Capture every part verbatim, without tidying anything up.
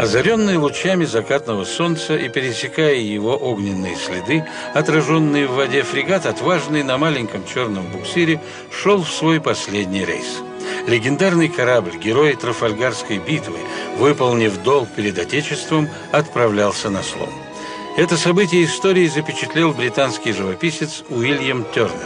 Озаренный лучами закатного солнца и пересекая его огненные следы, отраженные в воде, фрегат «Отважный» на маленьком черном буксире шел в свой последний рейс. Легендарный корабль, герой Трафальгарской битвы, выполнив долг перед Отечеством, отправлялся на слом. Это событие истории запечатлел британский живописец Уильям Тернер.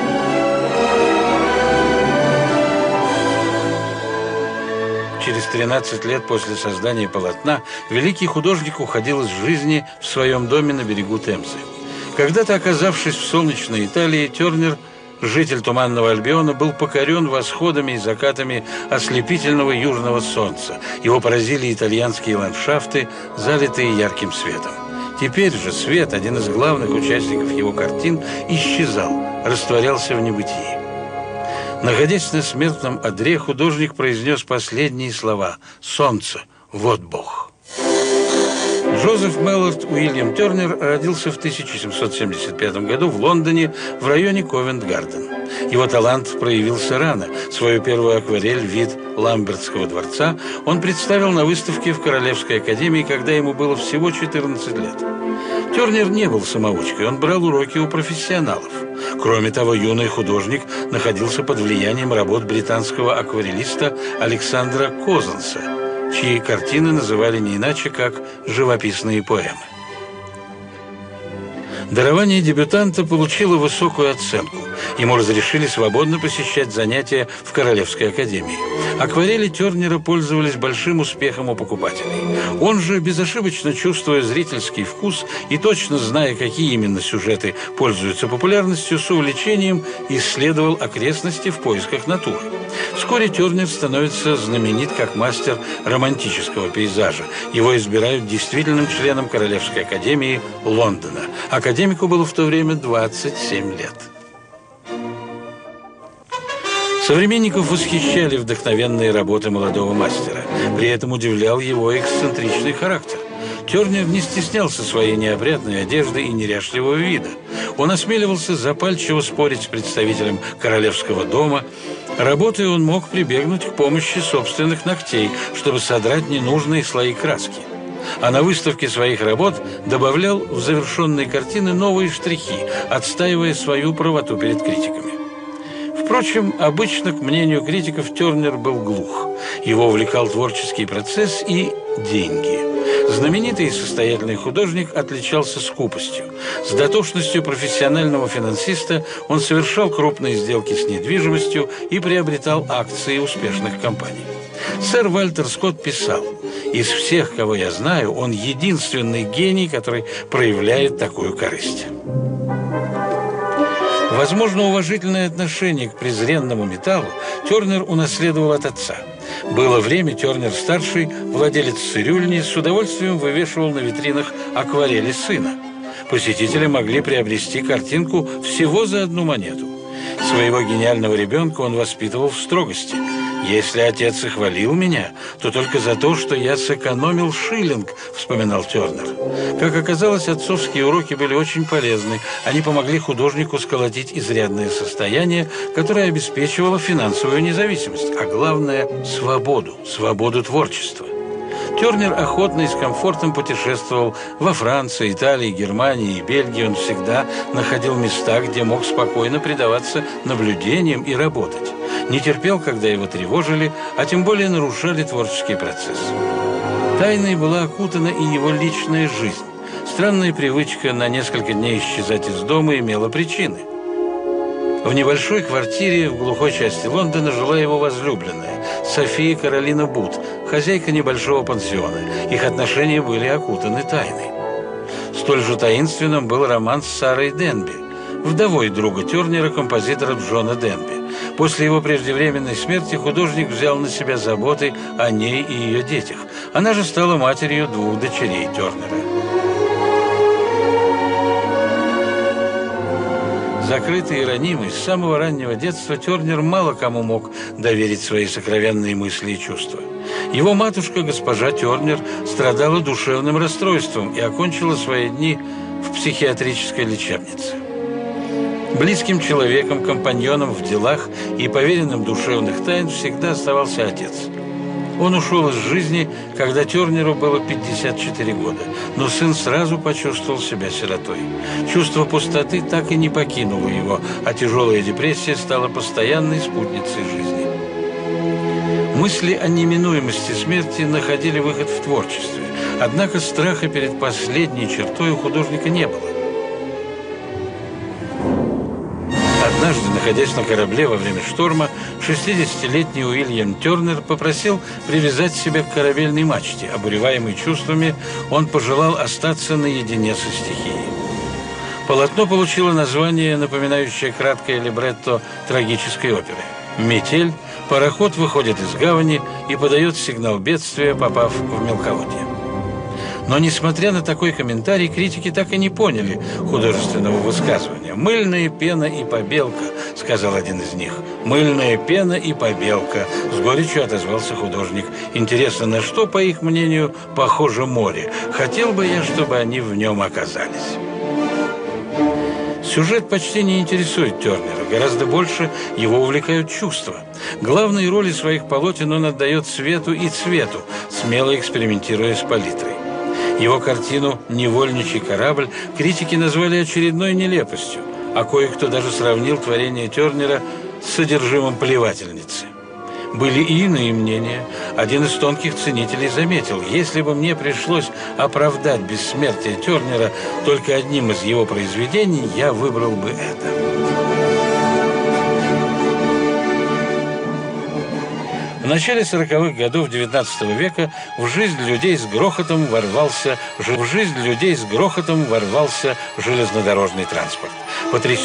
Через тринадцать лет после создания полотна великий художник уходил из жизни в своем доме на берегу Темзы. Когда-то оказавшись в солнечной Италии, Тернер, житель Туманного Альбиона, был покорен восходами и закатами ослепительного южного солнца. Его поразили итальянские ландшафты, залитые ярким светом. Теперь же свет, один из главных участников его картин, исчезал, растворялся в небытии. Находясь на смертном одре, художник произнес последние слова: «Солнце, вот Бог». Джозеф Мэллорд Уильям Тернер родился в тысяча семьсот семьдесят пятом году в Лондоне в районе Ковент-Гарден. Его талант проявился рано. Свою первую акварель «Вид Ламбертского дворца» он представил на выставке в Королевской академии, когда ему было всего четырнадцать лет. Тернер не был самоучкой, он брал уроки у профессионалов. Кроме того, юный художник находился под влиянием работ британского акварелиста Александра Козенса, чьи картины называли не иначе, как «живописные поэмы». Дарование дебютанта получило высокую оценку. Ему разрешили свободно посещать занятия в Королевской академии. Акварели Тернера пользовались большим успехом у покупателей. Он же, безошибочно чувствуя зрительский вкус и точно зная, какие именно сюжеты пользуются популярностью, с увлечением исследовал окрестности в поисках натуры. Вскоре Тернер становится знаменит как мастер романтического пейзажа. Его избирают действительным членом Королевской академии Лондона. Академику было в то время двадцать семь лет. Современников восхищали вдохновенные работы молодого мастера. При этом удивлял его эксцентричный характер. Тернер не стеснялся своей неопрятной одежды и неряшливого вида. Он осмеливался запальчиво спорить с представителем королевского дома. Работая, он мог прибегнуть к помощи собственных ногтей, чтобы содрать ненужные слои краски. А на выставке своих работ добавлял в завершенные картины новые штрихи, отстаивая свою правоту перед критиками. Впрочем, обычно, к мнению критиков, Тернер был глух. Его увлекал творческий процесс и деньги. Знаменитый и состоятельный художник отличался скупостью. С дотошностью профессионального финансиста он совершал крупные сделки с недвижимостью и приобретал акции успешных компаний. Сэр Вальтер Скотт писал: «Из всех, кого я знаю, он единственный гений, который проявляет такую корысть». Возможно, уважительное отношение к презренному металлу Тернер унаследовал от отца. Было время, Тернер-старший, владелец цирюльни, с удовольствием вывешивал на витринах акварели сына. Посетители могли приобрести картинку всего за одну монету. Своего гениального ребенка он воспитывал в строгости. «Если отец и хвалил меня, то только за то, что я сэкономил шиллинг», — вспоминал Тернер. Как оказалось, отцовские уроки были очень полезны. Они помогли художнику сколотить изрядное состояние, которое обеспечивало финансовую независимость, а главное — свободу, свободу творчества. Тернер охотно и с комфортом путешествовал во Франции, Италии, Германии и Бельгии. Он всегда находил места, где мог спокойно предаваться наблюдениям и работать. Не терпел, когда его тревожили, а тем более нарушали творческий процесс. Тайной была окутана и его личная жизнь. Странная привычка на несколько дней исчезать из дома имела причины. В небольшой квартире в глухой части Лондона жила его возлюбленная, София Каролина Бут, хозяйка небольшого пансиона. Их отношения были окутаны тайной. Столь же таинственным был роман с Сарой Денби, вдовой друга Тернера, композитора Джона Денби. После его преждевременной смерти художник взял на себя заботы о ней и ее детях. Она же стала матерью двух дочерей Тернера. Закрытый и ранимый, с самого раннего детства Тернер мало кому мог доверить свои сокровенные мысли и чувства. Его матушка, госпожа Тернер, страдала душевным расстройством и окончила свои дни в психиатрической лечебнице. Близким человеком, компаньоном в делах и поверенным душевных тайн всегда оставался отец. Он ушел из жизни, когда Тернеру было пятьдесят четыре года, но сын сразу почувствовал себя сиротой. Чувство пустоты так и не покинуло его, а тяжелая депрессия стала постоянной спутницей жизни. Мысли о неминуемости смерти находили выход в творчестве, однако страха перед последней чертой у художника не было. Однажды, находясь на корабле во время шторма, шестидесятилетний Уильям Тернер попросил привязать себя к корабельной мачте. Обуреваемый чувствами, он пожелал остаться наедине со стихией. Полотно получило название, напоминающее краткое либретто трагической оперы. Метель, пароход выходит из гавани и подает сигнал бедствия, попав в мелководье. Но, несмотря на такой комментарий, критики так и не поняли художественного высказывания. «Мыльная пена и побелка», — сказал один из них. «Мыльная пена и побелка», — с горечью отозвался художник. «Интересно, на что, по их мнению, похоже море? Хотел бы я, чтобы они в нем оказались». Сюжет почти не интересует Тернера, гораздо больше его увлекают чувства. Главные роли своих полотен он отдает свету и цвету, смело экспериментируя с палитрой. Его картину «Невольничий корабль» критики назвали очередной нелепостью, а кое-кто даже сравнил творение Тернера с содержимым плевательницы. Были и иные мнения. Один из тонких ценителей заметил: если бы мне пришлось оправдать бессмертие Тернера только одним из его произведений, я выбрал бы это. В начале сороковых годов девятнадцатого века в жизнь людей с грохотом ворвался, в жизнь людей с грохотом ворвался железнодорожный транспорт. Потрясенный